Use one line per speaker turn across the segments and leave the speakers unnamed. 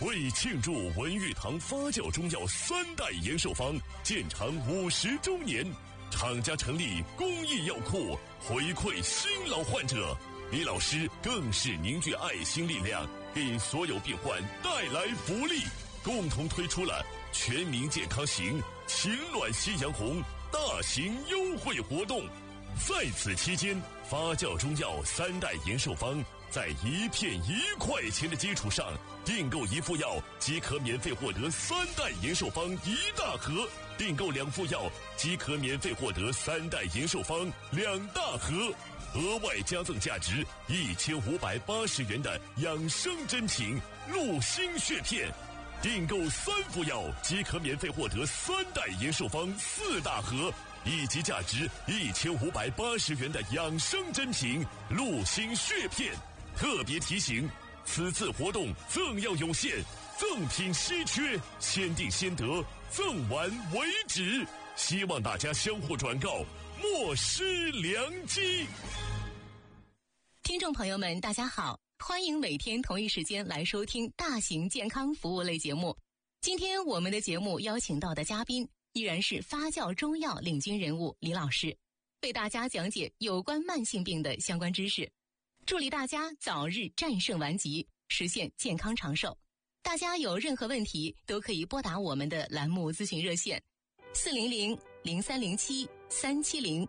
为庆祝文玉堂发酵中药3代延寿方建厂50周年，厂家成立公益药库，回馈新老患者。李老师更是凝聚爱心力量，给所有病患带来福利，共同推出了全民健康行情暖夕阳红大型优惠活动。在此期间，发酵中药3代延寿方在1片1块钱的基础上，订购1副药即可免费获得3代延寿方1大盒，订购2副药即可免费获得3代延寿方2大盒，额外加赠价值1580元的养生珍品鹿心血片，订购3副药即可免费获得3代延寿方4大盒，以及价值1580元的养生珍品鹿心血片。特别提醒，此次活动赠药有限，赠品稀缺，先订先得，赠完为止，希望大家相互转告，莫失良机。
听众朋友们大家好，欢迎每天同一时间来收听大型健康服务类节目。今天我们的节目邀请到的嘉宾依然是发酵中药领军人物李老师，为大家讲解有关慢性病的相关知识，助力大家早日战胜顽疾，实现健康长寿。大家有任何问题都可以拨打我们的栏目咨询热线400-0307-370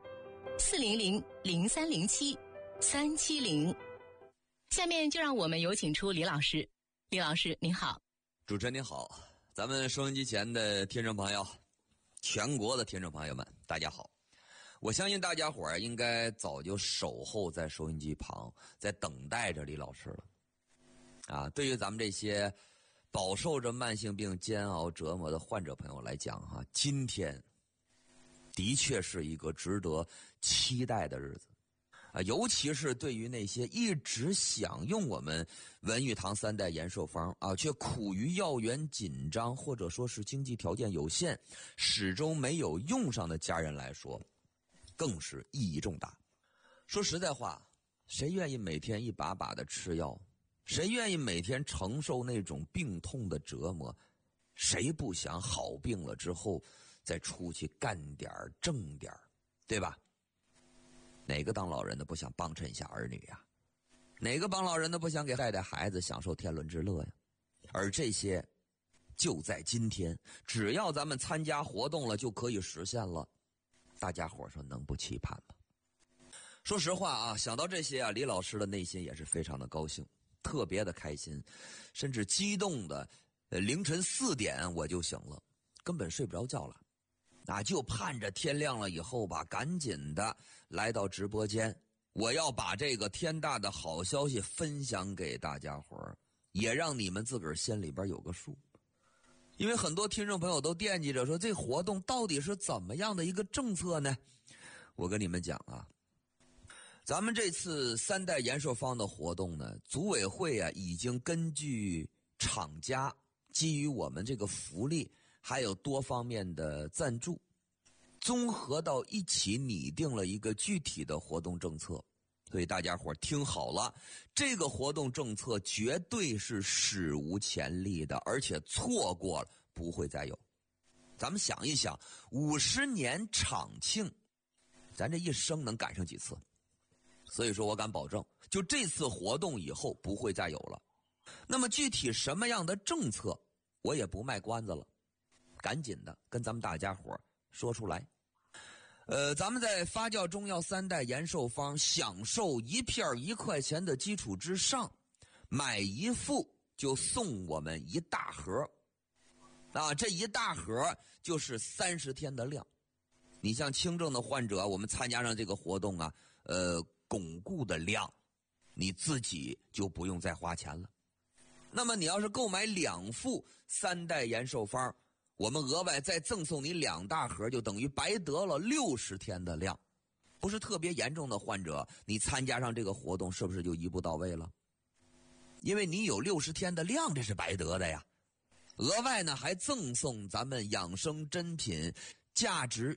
400-0307-370。下面就让我们有请出李老师。李老师您好。
主持人您好，咱们收音机前的听众朋友，全国的听众朋友们大家好。我相信大家伙儿应该早就守候在收音机旁，在等待着李老师了。对于咱们这些饱受着慢性病煎熬折磨的患者朋友来讲今天的确是一个值得期待的日子。尤其是对于那些一直想用我们文玉堂3代延寿方却苦于药源紧张，或者说是经济条件有限，始终没有用上的家人来说，更是意义重大。说实在话，谁愿意每天一把把的吃药？谁愿意每天承受那种病痛的折磨？谁不想好病了之后再出去干点挣点，对吧？哪个当老人的不想帮衬一下儿女呀？哪个帮老人的不想给带带孩子享受天伦之乐呀？而这些就在今天，只要咱们参加活动了就可以实现了。大家伙说能不期盼吗？说实话想到这些李老师的内心也是非常的高兴，特别的开心，甚至激动的凌晨4点我就醒了，根本睡不着觉了。就盼着天亮了以后吧，赶紧的来到直播间，我要把这个天大的好消息分享给大家伙儿，也让你们自个儿心里边有个数。因为很多听众朋友都惦记着说，这活动到底是怎么样的一个政策呢？我跟你们讲咱们这次3代延寿方的活动呢，组委会已经根据厂家基于我们这个福利还有多方面的赞助，综合到一起拟定了一个具体的活动政策。所以大家伙听好了，这个活动政策绝对是史无前例的，而且错过了不会再有。咱们想一想，50年厂庆，咱这一生能赶上几次？所以说我敢保证，就这次活动以后不会再有了。那么具体什么样的政策，我也不卖关子了，赶紧的跟咱们大家伙说出来。咱们在发酵中药3代延寿方享受1片1块钱的基础之上，买1副就送我们1大盒。这1大盒就是30天的量。你像轻症的患者，我们参加上这个活动巩固的量，你自己就不用再花钱了。那么你要是购买2副3代延寿方，我们额外再赠送你2大盒，就等于白得了60天的量。不是特别严重的患者，你参加上这个活动是不是就一步到位了？因为你有60天的量，这是白得的呀。额外呢还赠送咱们养生珍品价值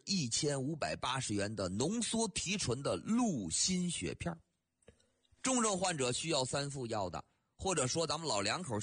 1580元的浓缩提纯的鹿心血片。重症患者需要3副药的，或者说咱们老两口